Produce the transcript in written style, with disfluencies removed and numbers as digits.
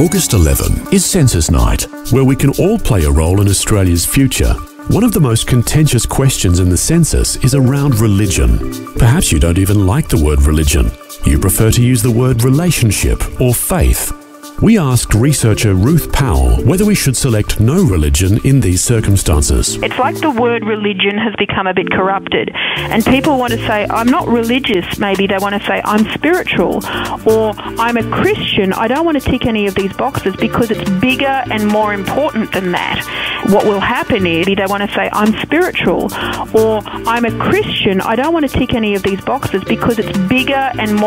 August 11 is Census Night, where we can all play a role in Australia's future. One of the most contentious questions in the census is around religion. Perhaps you don't even like the word religion. You prefer to use the word relationship or faith. We asked researcher Ruth Powell whether we should select no religion in these circumstances. It's like the word religion has become a bit corrupted, and people want to say, I'm not religious. Maybe they want to say, I'm spiritual, or I'm a Christian. I don't want to tick any of these boxes because it's bigger and more important than that. What will happen is they want to say, I'm spiritual, or I'm a Christian. I don't want to tick any of these boxes because it's bigger and more